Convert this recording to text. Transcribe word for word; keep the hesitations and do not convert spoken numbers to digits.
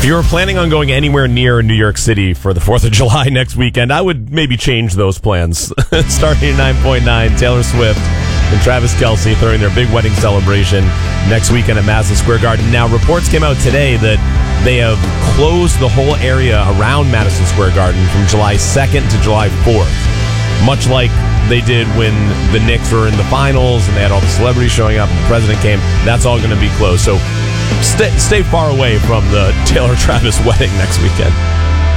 If you were planning on going anywhere near New York City for the fourth of July next weekend, I would maybe change those plans. Starting at nine point nine, Taylor Swift and Travis Kelce throwing their big wedding celebration next weekend at Madison Square Garden. Now, reports came out today that they have closed the whole area around Madison Square Garden from July second to July fourth, much like they did when the Knicks were in the finals and they had all the celebrities showing up and the president came. That's all going to be closed. So stay, stay far away from the Taylor Travis wedding next weekend.